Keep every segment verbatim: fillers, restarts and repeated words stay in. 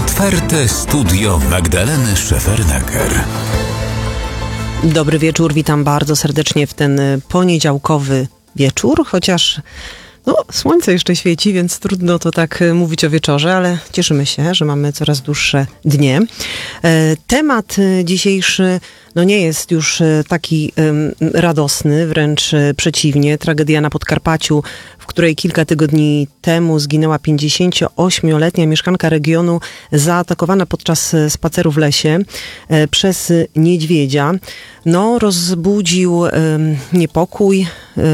Otwarte studio Magdaleny Szefernaker. Dobry wieczór, witam bardzo serdecznie w ten poniedziałkowy wieczór, chociaż no, słońce jeszcze świeci, więc trudno to tak mówić o wieczorze, ale cieszymy się, że mamy coraz dłuższe dnie. Temat dzisiejszy no nie jest już taki um, radosny, wręcz przeciwnie. Tragedia na Podkarpaciu, w której kilka tygodni temu zginęła pięćdziesięcioośmioletnia mieszkanka regionu zaatakowana podczas spaceru w lesie e, przez niedźwiedzia. No, rozbudził um, niepokój,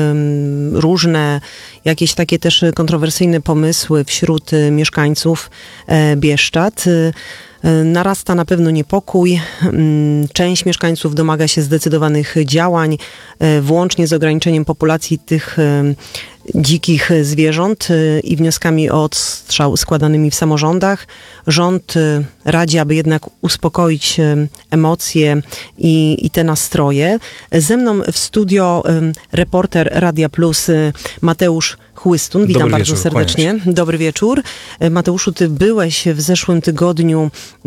um, różne jakieś takie też kontrowersyjne pomysły wśród mieszkańców e, Bieszczad. Narasta na pewno niepokój. Część mieszkańców domaga się zdecydowanych działań, włącznie z ograniczeniem populacji tych dzikich zwierząt i wnioskami o odstrzał składanymi w samorządach. Rząd radzi, aby jednak uspokoić emocje i, i te nastroje. Ze mną w studio reporter Radia Plus Mateusz Chłystun. Witam Dobry bardzo wieczór, serdecznie. Dobry wieczór. Mateuszu, ty byłeś w zeszłym tygodniu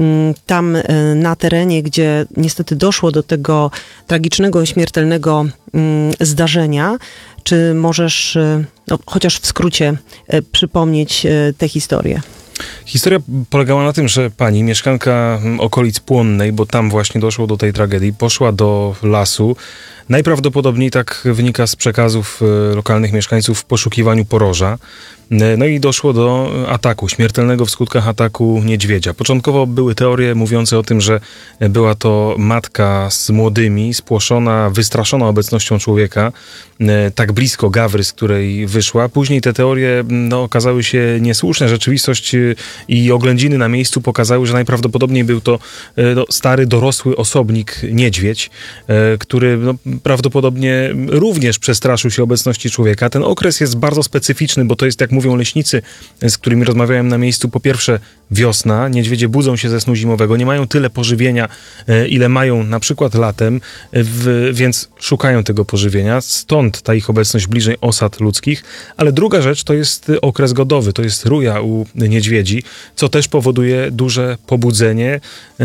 tam na terenie, gdzie niestety doszło do tego tragicznego, śmiertelnego zdarzenia. Czy możesz, no, chociaż w skrócie, przypomnieć tę historię? Historia polegała na tym, że pani, mieszkanka okolic Płonnej, bo tam właśnie doszło do tej tragedii, poszła do lasu. Najprawdopodobniej, tak wynika z przekazów lokalnych mieszkańców, w poszukiwaniu poroża. No i doszło do ataku, śmiertelnego w skutkach ataku niedźwiedzia. Początkowo były teorie mówiące o tym, że była to matka z młodymi, spłoszona, wystraszona obecnością człowieka, tak blisko gawry, z której wyszła. Później te teorie no, okazały się niesłuszne. Rzeczywistość i oględziny na miejscu pokazały, że najprawdopodobniej był to no, stary, dorosły osobnik, niedźwiedź, który no, prawdopodobnie również przestraszył się obecności człowieka. Ten okres jest bardzo specyficzny, bo to jest, jak mówią leśnicy, z którymi rozmawiałem na miejscu, po pierwsze wiosna, niedźwiedzie budzą się ze snu zimowego, nie mają tyle pożywienia, ile mają na przykład latem, w, więc szukają tego pożywienia, stąd ta ich obecność bliżej osad ludzkich, ale druga rzecz to jest okres godowy, to jest ruja u niedźwiedzi, co też powoduje duże pobudzenie,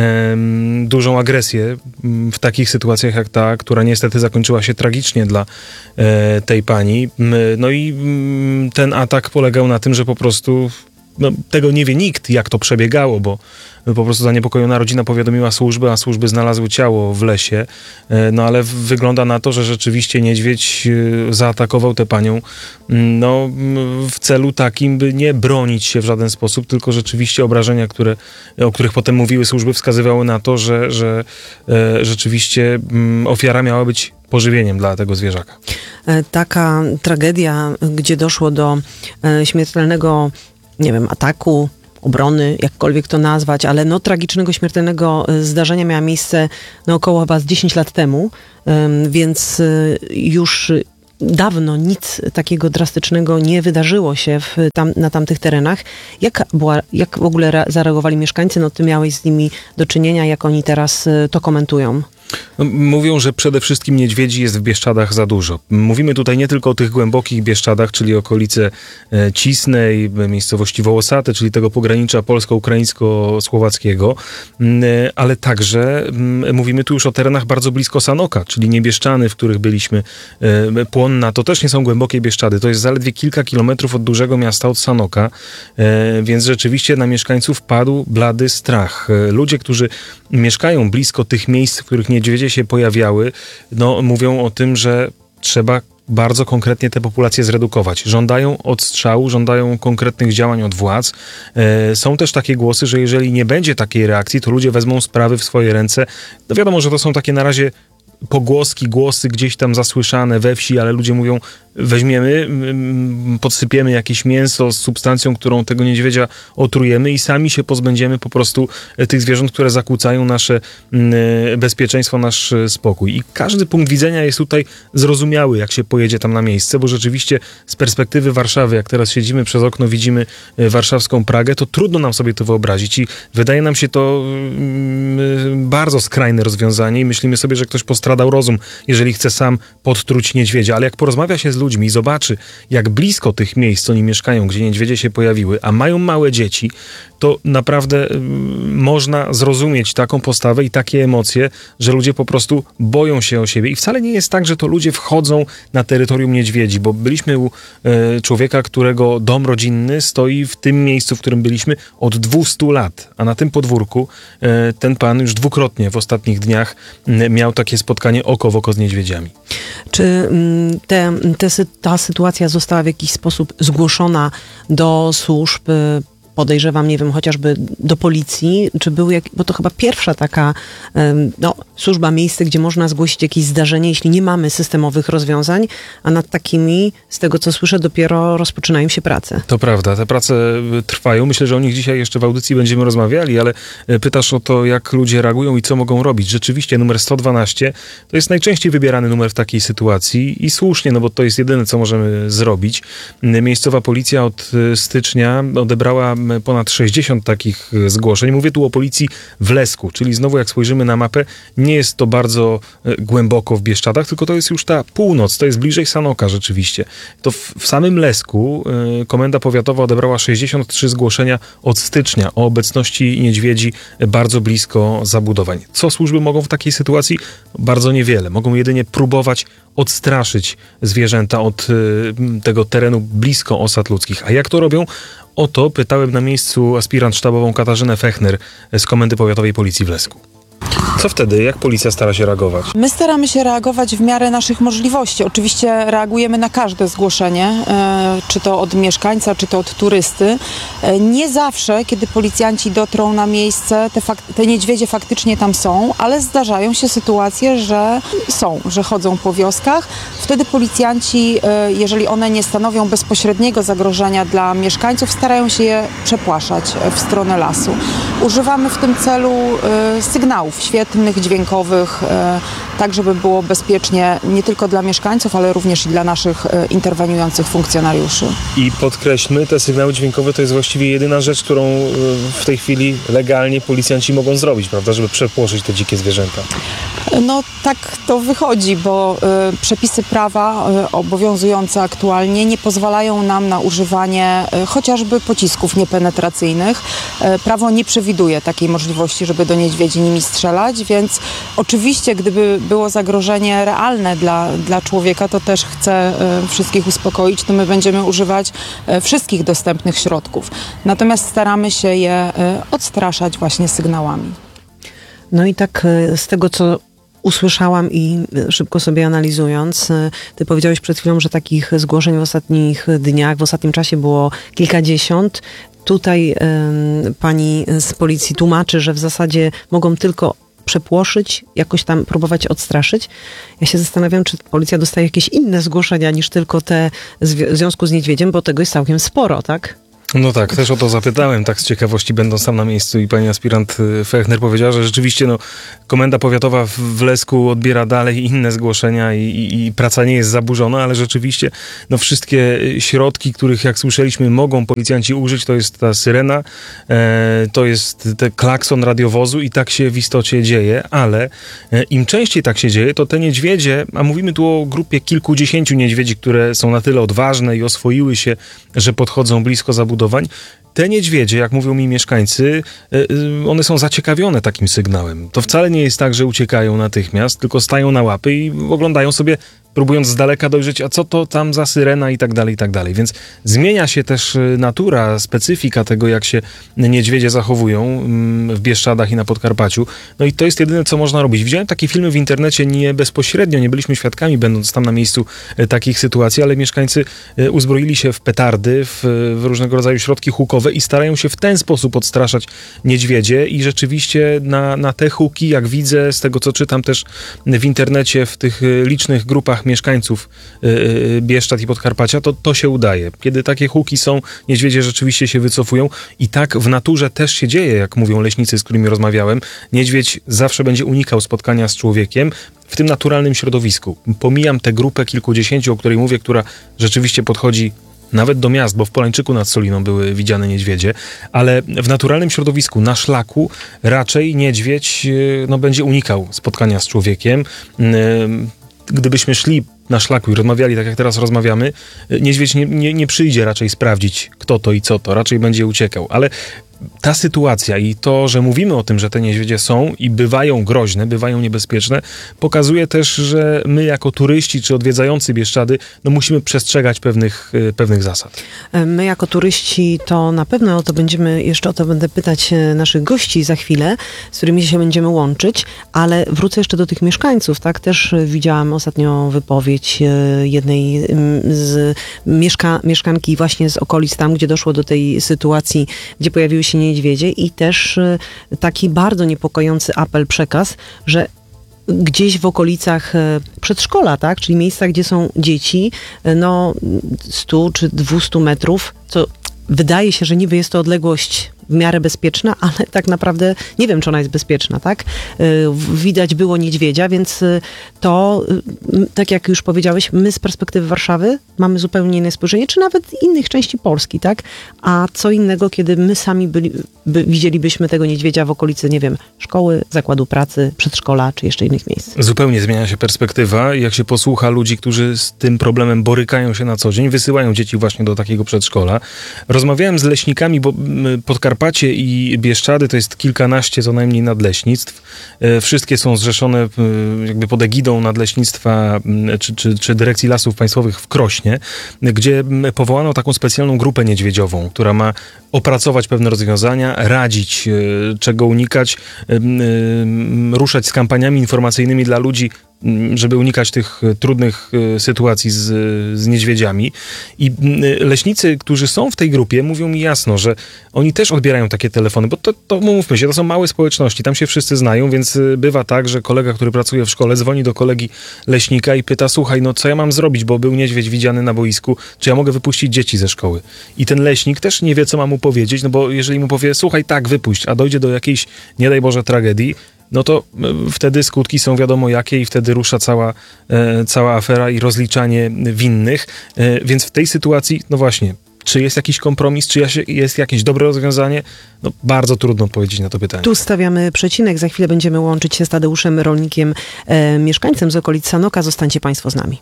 em, dużą agresję w takich sytuacjach jak ta, która niestety zakończyła się tragicznie dla e, tej pani. No i m, ten atak polegał na tym, że po prostu no, tego nie wie nikt, jak to przebiegało, bo po prostu zaniepokojona rodzina powiadomiła służby, a służby znalazły ciało w lesie. No ale wygląda na to, że rzeczywiście niedźwiedź zaatakował tę panią no, w celu takim, by nie bronić się w żaden sposób, tylko rzeczywiście obrażenia, które, o których potem mówiły służby, wskazywały na to, że, że e, rzeczywiście m, ofiara miała być pożywieniem dla tego zwierzaka. Taka tragedia, gdzie doszło do e, śmiertelnego, nie wiem, ataku, obrony, jakkolwiek to nazwać, ale no tragicznego, śmiertelnego zdarzenia miała miejsce no, około chyba z dziesięć lat temu, więc już dawno nic takiego drastycznego nie wydarzyło się w tam, na tamtych terenach. Jak, była, jak w ogóle re- zareagowali mieszkańcy? No ty miałeś z nimi do czynienia, jak oni teraz to komentują? No, mówią, że przede wszystkim niedźwiedzi jest w Bieszczadach za dużo. Mówimy tutaj nie tylko o tych głębokich Bieszczadach, czyli okolice e, Cisnej, miejscowości Wołosate, czyli tego pogranicza polsko-ukraińsko-słowackiego, m, ale także m, mówimy tu już o terenach bardzo blisko Sanoka, czyli nie Bieszczany, w których byliśmy, e, Płonna, to też nie są głębokie Bieszczady, to jest zaledwie kilka kilometrów od dużego miasta, od Sanoka, e, więc rzeczywiście na mieszkańców padł blady strach. E, ludzie, którzy mieszkają blisko tych miejsc, w których niedźwiedzie się pojawiały, no mówią o tym, że trzeba bardzo konkretnie te populacje zredukować. Żądają odstrzału, żądają konkretnych działań od władz. E, są też takie głosy, że jeżeli nie będzie takiej reakcji, to ludzie wezmą sprawy w swoje ręce. No wiadomo, że to są takie na razie pogłoski, głosy gdzieś tam zasłyszane we wsi, ale ludzie mówią, weźmiemy, podsypiemy jakieś mięso z substancją, którą tego niedźwiedzia otrujemy i sami się pozbędziemy po prostu tych zwierząt, które zakłócają nasze bezpieczeństwo, nasz spokój. I każdy punkt widzenia jest tutaj zrozumiały, jak się pojedzie tam na miejsce, bo rzeczywiście z perspektywy Warszawy, jak teraz siedzimy przez okno, widzimy warszawską Pragę, to trudno nam sobie to wyobrazić i wydaje nam się to bardzo skrajne rozwiązanie i myślimy sobie, że ktoś postrafi postradał rozum, jeżeli chce sam podtruć niedźwiedzia. Ale jak porozmawia się z ludźmi i zobaczy, jak blisko tych miejsc oni mieszkają, gdzie niedźwiedzie się pojawiły, a mają małe dzieci, to naprawdę y, można zrozumieć taką postawę i takie emocje, że ludzie po prostu boją się o siebie. I wcale nie jest tak, że to ludzie wchodzą na terytorium niedźwiedzi, bo byliśmy u y, człowieka, którego dom rodzinny stoi w tym miejscu, w którym byliśmy od dwustu lat, a na tym podwórku y, ten pan już dwukrotnie w ostatnich dniach y, miał takie spotkanie oko w oko z niedźwiedziami. Czy mm, te, te, sy- ta sytuacja została w jakiś sposób zgłoszona do służb? y, Podejrzewam, nie wiem, chociażby do policji, czy był jak, bo to chyba pierwsza taka ym, no, służba, miejsce, gdzie można zgłosić jakieś zdarzenie, jeśli nie mamy systemowych rozwiązań, a nad takimi, z tego co słyszę, dopiero rozpoczynają się prace. To prawda, te prace trwają. Myślę, że o nich dzisiaj jeszcze w audycji będziemy rozmawiali, ale pytasz o to, jak ludzie reagują i co mogą robić. Rzeczywiście numer sto dwanaście to jest najczęściej wybierany numer w takiej sytuacji i słusznie, no bo to jest jedyne, co możemy zrobić. Miejscowa policja od stycznia odebrała ponad sześćdziesiąt takich zgłoszeń. Mówię tu o policji w Lesku, czyli znowu jak spojrzymy na mapę, nie jest to bardzo głęboko w Bieszczadach, tylko to jest już ta północ, to jest bliżej Sanoka rzeczywiście. To w, w samym Lesku y, Komenda Powiatowa odebrała sześćdziesiąt trzy zgłoszenia od stycznia o obecności niedźwiedzi bardzo blisko zabudowań. Co służby mogą w takiej sytuacji? Bardzo niewiele. Mogą jedynie próbować odstraszyć zwierzęta od y, tego terenu blisko osad ludzkich. A jak to robią? O to pytałem na miejscu aspirant sztabową Katarzynę Fechner z Komendy Powiatowej Policji w Lesku. Co wtedy? Jak policja stara się reagować? My staramy się reagować w miarę naszych możliwości. Oczywiście reagujemy na każde zgłoszenie, e, czy to od mieszkańca, czy to od turysty. E, nie zawsze, kiedy policjanci dotrą na miejsce, te, fak- te niedźwiedzie faktycznie tam są, ale zdarzają się sytuacje, że są, że chodzą po wioskach. Wtedy policjanci, e, jeżeli one nie stanowią bezpośredniego zagrożenia dla mieszkańców, starają się je przepłaszać w stronę lasu. Używamy w tym celu e, sygnałów świetnych, dźwiękowych, e, tak żeby było bezpiecznie nie tylko dla mieszkańców, ale również i dla naszych e, interweniujących funkcjonariuszy. I podkreślmy, te sygnały dźwiękowe to jest właściwie jedyna rzecz, którą e, w tej chwili legalnie policjanci mogą zrobić, prawda, żeby przepłoszyć te dzikie zwierzęta. No tak to wychodzi, bo y, przepisy prawa y, obowiązujące aktualnie nie pozwalają nam na używanie y, chociażby pocisków niepenetracyjnych. Y, prawo nie przewiduje takiej możliwości, żeby do niedźwiedzi nimi strzelać, więc oczywiście gdyby było zagrożenie realne dla, dla człowieka, to też chcę y, wszystkich uspokoić, to my będziemy używać y, wszystkich dostępnych środków. Natomiast staramy się je y, odstraszać właśnie sygnałami. No i tak y, z tego, co usłyszałam i szybko sobie analizując, ty powiedziałeś przed chwilą, że takich zgłoszeń w ostatnich dniach, w ostatnim czasie było kilkadziesiąt. Tutaj y, pani z policji tłumaczy, że w zasadzie mogą tylko przepłoszyć, jakoś tam próbować odstraszyć. Ja się zastanawiam, czy policja dostaje jakieś inne zgłoszenia niż tylko te w związku z niedźwiedziem, bo tego jest całkiem sporo, tak? No tak, też o to zapytałem, tak z ciekawości, będąc tam na miejscu, i pani aspirant Fechner powiedziała, że rzeczywiście no, Komenda Powiatowa w Lesku odbiera dalej inne zgłoszenia i, i, i praca nie jest zaburzona, ale rzeczywiście no, wszystkie środki, których jak słyszeliśmy mogą policjanci użyć, to jest ta syrena, e, to jest ten klakson radiowozu i tak się w istocie dzieje, ale e, im częściej tak się dzieje, to te niedźwiedzie, a mówimy tu o grupie kilkudziesięciu niedźwiedzi, które są na tyle odważne i oswoiły się, że podchodzą blisko zabudowań, te niedźwiedzie, jak mówią mi mieszkańcy, one są zaciekawione takim sygnałem. To wcale nie jest tak, że uciekają natychmiast, tylko stają na łapy i oglądają sobie, próbując z daleka dojrzeć, a co to tam za syrena i tak dalej, i tak dalej. Więc zmienia się też natura, specyfika tego, jak się niedźwiedzie zachowują w Bieszczadach i na Podkarpaciu. No i to jest jedyne, co można robić. Widziałem takie filmy w internecie nie bezpośrednio, nie byliśmy świadkami, będąc tam na miejscu takich sytuacji, ale mieszkańcy uzbroili się w petardy, w, w różnego rodzaju środki hukowe i starają się w ten sposób odstraszać niedźwiedzie i rzeczywiście na, na te huki, jak widzę, z tego co czytam też w internecie, w tych licznych grupach mieszkańców Bieszczad i Podkarpacia, to to się udaje. Kiedy takie huki są, niedźwiedzie rzeczywiście się wycofują i tak w naturze też się dzieje, jak mówią leśnicy, z którymi rozmawiałem. Niedźwiedź zawsze będzie unikał spotkania z człowiekiem w tym naturalnym środowisku. Pomijam tę grupę kilkudziesięciu, o której mówię, która rzeczywiście podchodzi nawet do miast, bo w Polańczyku nad Soliną były widziane niedźwiedzie, ale w naturalnym środowisku, na szlaku raczej niedźwiedź no, będzie unikał spotkania z człowiekiem. Gdybyśmy szli na szlaku i rozmawiali tak jak teraz rozmawiamy, niedźwiedź nie, nie, nie przyjdzie raczej sprawdzić, kto to i co to, raczej będzie uciekał, ale ta sytuacja i to, że mówimy o tym, że te niedźwiedzie są i bywają groźne, bywają niebezpieczne, pokazuje też, że my jako turyści czy odwiedzający Bieszczady, no musimy przestrzegać pewnych, pewnych zasad. My jako turyści to na pewno o to będziemy, jeszcze o to będę pytać naszych gości za chwilę, z którymi się będziemy łączyć, ale wrócę jeszcze do tych mieszkańców, tak? Też widziałam ostatnio wypowiedź jednej z mieszka- mieszkanki właśnie z okolic tam, gdzie doszło do tej sytuacji, gdzie pojawiły się niedźwiedzie i też taki bardzo niepokojący apel, przekaz, że gdzieś w okolicach przedszkola, tak, czyli miejsca, gdzie są dzieci, no sto czy dwieście metrów, co wydaje się, że niby jest to odległość w miarę bezpieczna, ale tak naprawdę nie wiem, czy ona jest bezpieczna, tak? Widać było niedźwiedzia, więc to, tak jak już powiedziałeś, my z perspektywy Warszawy mamy zupełnie inne spojrzenie, czy nawet innych części Polski, tak? A co innego, kiedy my sami byli, by, widzielibyśmy tego niedźwiedzia w okolicy, nie wiem, szkoły, zakładu pracy, przedszkola, czy jeszcze innych miejsc. Zupełnie zmienia się perspektywa. Jak się posłucha ludzi, którzy z tym problemem borykają się na co dzień, wysyłają dzieci właśnie do takiego przedszkola. Rozmawiałem z leśnikami, bo Podkarpacie i Bieszczady to jest kilkanaście co najmniej nadleśnictw. Wszystkie są zrzeszone jakby pod egidą nadleśnictwa czy, czy, czy Dyrekcji Lasów Państwowych w Krośnie, gdzie powołano taką specjalną grupę niedźwiedziową, która ma opracować pewne rozwiązania, radzić, czego unikać, ruszać z kampaniami informacyjnymi dla ludzi, żeby unikać tych trudnych sytuacji z, z niedźwiedziami. I leśnicy, którzy są w tej grupie, mówią mi jasno, że oni też odbierają takie telefony, bo to, to mówmy się, to są małe społeczności, tam się wszyscy znają, więc bywa tak, że kolega, który pracuje w szkole, dzwoni do kolegi leśnika i pyta, słuchaj, no co ja mam zrobić, bo był niedźwiedź widziany na boisku, czy ja mogę wypuścić dzieci ze szkoły? I ten leśnik też nie wie, co ma mu powiedzieć, no bo jeżeli mu powie, słuchaj, tak, wypuść, a dojdzie do jakiejś, nie daj Boże, tragedii, no to wtedy skutki są wiadomo jakie i wtedy rusza cała, e, cała afera i rozliczanie winnych. E, więc w tej sytuacji, no właśnie, czy jest jakiś kompromis, czy jest jakieś dobre rozwiązanie? No bardzo trudno odpowiedzieć na to pytanie. Tu stawiamy przecinek, za chwilę będziemy łączyć się z Tadeuszem Rolnikiem, e, mieszkańcem z okolic Sanoka. Zostańcie Państwo z nami.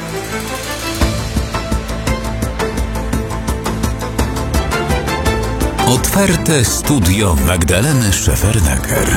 Otwarte studio Magdaleny Szefernaker.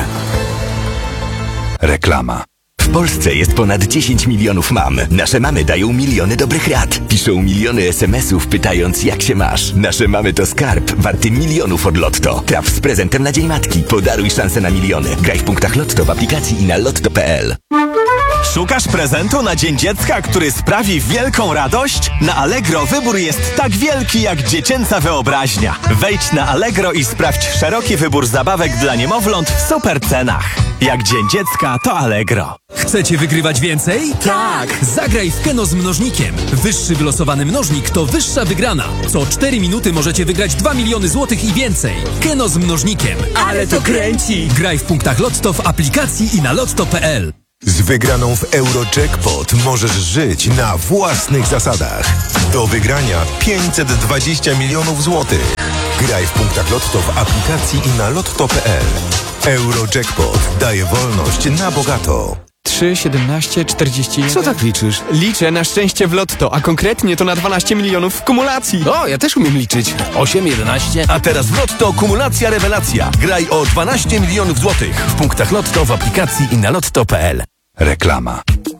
Reklama. W Polsce jest ponad dziesięć milionów mam. Nasze mamy dają miliony dobrych rad. Piszą miliony es em esów pytając, jak się masz. Nasze mamy to skarb warty milionów od Lotto. Traf z prezentem na Dzień Matki. Podaruj szansę na miliony. Graj w punktach Lotto w aplikacji i na lotto kropka pe el. Szukasz prezentu na Dzień Dziecka, który sprawi wielką radość? Na Allegro wybór jest tak wielki jak dziecięca wyobraźnia. Wejdź na Allegro i sprawdź szeroki wybór zabawek dla niemowląt w super cenach. Jak Dzień Dziecka, to Allegro. Chcecie wygrywać więcej? Tak! Zagraj w Keno z mnożnikiem. Wyższy wylosowany mnożnik to wyższa wygrana. Co cztery minuty możecie wygrać dwa miliony złotych i więcej. Keno z mnożnikiem. Ale to kręci! Graj w punktach Lotto w aplikacji i na lotto kropka pe el. Z wygraną w Eurojackpot możesz żyć na własnych zasadach. Do wygrania pięćset dwadzieścia milionów złotych. Graj w punktach Lotto w aplikacji i na lotto kropka pe el. Eurojackpot daje wolność na bogato. trzy, siedemnaście, czterdzieści jeden. Co tak liczysz? Liczę na szczęście w lotto, a konkretnie to na dwanaście milionów w kumulacji. O, ja też umiem liczyć. osiem, jedenaście. A teraz w Lotto kumulacja rewelacja. Graj o dwanaście milionów złotych w punktach Lotto w aplikacji i na lotto kropka pe el. Reklama.